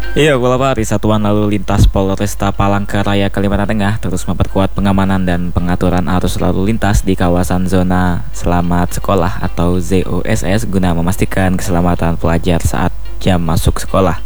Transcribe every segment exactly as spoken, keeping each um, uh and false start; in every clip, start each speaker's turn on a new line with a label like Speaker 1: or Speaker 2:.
Speaker 1: Iya, beberapa hari Satuan Lalu Lintas Polresta Palangkaraya Kalimantan Tengah terus memperkuat pengamanan dan pengaturan arus lalu lintas di kawasan zona Selamat Sekolah atau Z O S S guna memastikan keselamatan pelajar saat jam masuk sekolah.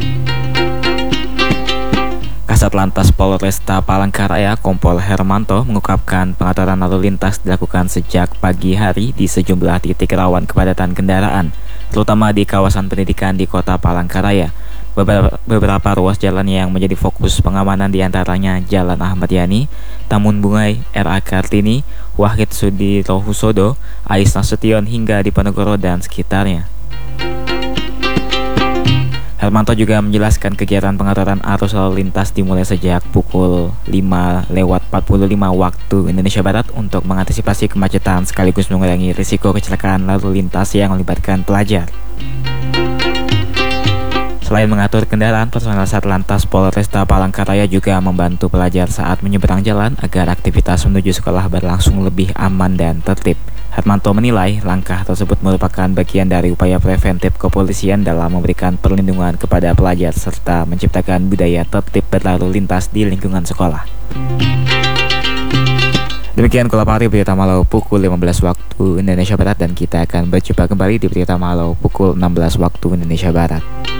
Speaker 1: Kasat Lantas Polresta Palangkaraya Kompol Hermanto mengungkapkan pengaturan lalu lintas dilakukan sejak pagi hari di sejumlah titik rawan kepadatan kendaraan, terutama di kawasan pendidikan di Kota Palangkaraya. Beberapa, beberapa ruas jalan yang menjadi fokus pengamanan diantaranya Jalan Ahmad Yani, Tamun Bungai, R A Kartini, Wahid Sudirohusodo, Ais Nasution hingga Diponegoro dan sekitarnya. Hermanto juga menjelaskan kegiatan pengaturan arus lalu lintas dimulai sejak pukul lima lewat empat puluh lima waktu Indonesia Barat untuk mengantisipasi kemacetan sekaligus mengurangi risiko kecelakaan lalu lintas yang melibatkan pelajar. Selain mengatur kendaraan, personel Satlantas Polresta Palangkaraya juga membantu pelajar saat menyeberang jalan agar aktivitas menuju sekolah berlangsung lebih aman dan tertib. Hermanto menilai langkah tersebut merupakan bagian dari upaya preventif kepolisian dalam memberikan perlindungan kepada pelajar serta menciptakan budaya tertib berlalu lintas di lingkungan sekolah. Demikian Kulapari Berita Malau pukul lima belas waktu Indonesia Barat, dan kita akan berjumpa kembali di Berita Malau pukul enam belas waktu Indonesia Barat.